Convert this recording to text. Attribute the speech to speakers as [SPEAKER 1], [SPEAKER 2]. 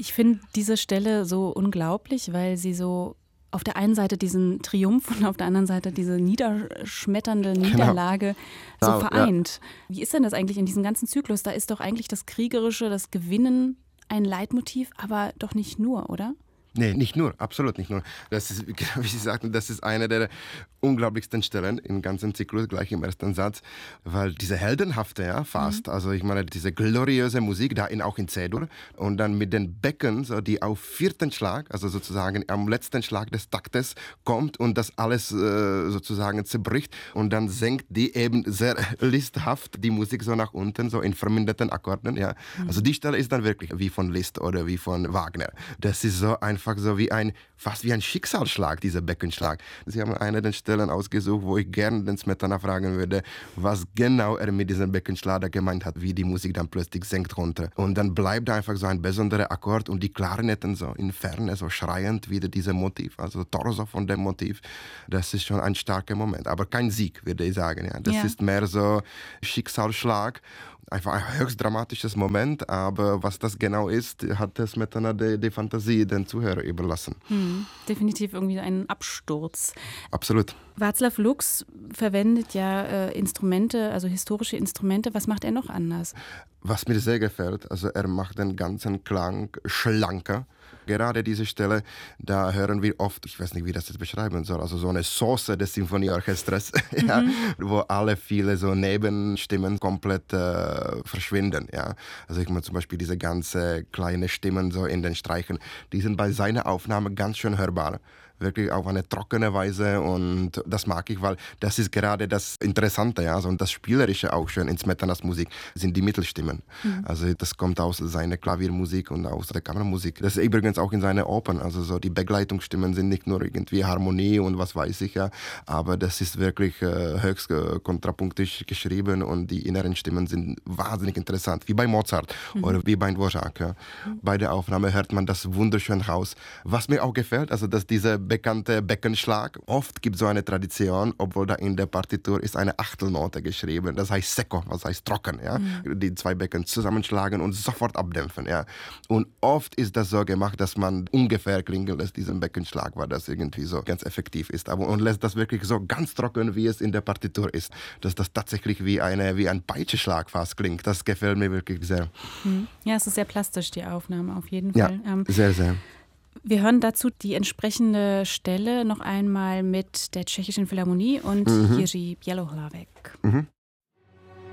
[SPEAKER 1] Ich finde diese Stelle so unglaublich, weil sie so auf der einen Seite diesen Triumph und auf der anderen Seite diese niederschmetternde Niederlage so vereint. Ja. Wie ist denn das eigentlich in diesem ganzen Zyklus? Da ist doch eigentlich das Kriegerische, das Gewinnen ein Leitmotiv, aber doch nicht nur, oder?
[SPEAKER 2] Nee, nicht nur, absolut nicht nur. Das ist, wie Sie sagten, das ist eine der unglaublichsten Stellen im ganzen Zyklus, gleich im ersten Satz, weil diese heldenhafte, ja, fast, also ich meine, diese gloriöse Musik, da auch in C-Dur und dann mit den Becken, so, die auf vierten Schlag, also sozusagen am letzten Schlag des Taktes kommt und das alles sozusagen zerbricht und dann senkt die eben sehr listhaft die Musik so nach unten, so in verminderten Akkorden, ja. Also die Stelle ist dann wirklich wie von Liszt oder wie von Wagner. Das ist so einfach so fast wie ein Schicksalsschlag, dieser Beckenschlag. Sie haben eine der Stellen ausgesucht, wo ich gerne den Smetana fragen würde, was genau er mit diesem Beckenschlag da gemeint hat, wie die Musik dann plötzlich senkt runter. Und dann bleibt da einfach so ein besonderer Akkord und die Klarinetten so in Ferne, so schreiend wieder dieser Motiv, also Torso von dem Motiv. Das ist schon ein starker Moment, aber kein Sieg, würde ich sagen. Ja. Das ist mehr so Schicksalsschlag. Einfach ein höchst dramatisches Moment, aber was das genau ist, hat das Smetana die Fantasie den Zuhörer überlassen.
[SPEAKER 1] Definitiv irgendwie ein Absturz.
[SPEAKER 2] Absolut.
[SPEAKER 1] Václav Lux verwendet ja Instrumente, also historische Instrumente. Was macht er noch anders?
[SPEAKER 2] Was mir sehr gefällt, also er macht den ganzen Klang schlanker. Gerade diese Stelle, da hören wir oft, ich weiß nicht, wie das jetzt beschreiben soll, also so eine Sauce des Symphonieorchesters, ja, wo alle viele so Nebenstimmen komplett verschwinden. Ja. Also ich meine zum Beispiel diese ganze kleine Stimmen so in den Streichen, die sind bei seiner Aufnahme ganz schön hörbar. Wirklich auf eine trockene Weise und das mag ich, weil das ist gerade das Interessante, ja, also und das Spielerische auch schön in Smetanas Musik sind die Mittelstimmen. Also das kommt aus seiner Klaviermusik und aus der Kammermusik. Das ist übrigens auch in seinen Opern, also so die Begleitungsstimmen sind nicht nur irgendwie Harmonie und was weiß ich ja, aber das ist wirklich höchst kontrapunktisch geschrieben und die inneren Stimmen sind wahnsinnig interessant, wie bei Mozart oder wie bei Dvořák. Ja. Bei der Aufnahme hört man das wunderschön raus. Was mir auch gefällt, also dass diese bekannte Beckenschlag. Oft gibt es so eine Tradition, obwohl da in der Partitur ist eine Achtelnote geschrieben. Das heißt secco, was heißt trocken. Ja? Die zwei Becken zusammenschlagen und sofort abdämpfen. Ja? Und oft ist das so gemacht, dass man ungefähr klingen lässt, diesen Beckenschlag, weil das irgendwie so ganz effektiv ist. Und lässt das wirklich so ganz trocken, wie es in der Partitur ist. Dass das tatsächlich wie ein Peitscheschlag fast klingt. Das gefällt mir wirklich sehr.
[SPEAKER 1] Ja, es ist sehr plastisch, die Aufnahme auf jeden Fall.
[SPEAKER 2] Ja, sehr, sehr.
[SPEAKER 1] Wir hören dazu die entsprechende Stelle noch einmal mit der Tschechischen Philharmonie und Jiří Bělohlavek.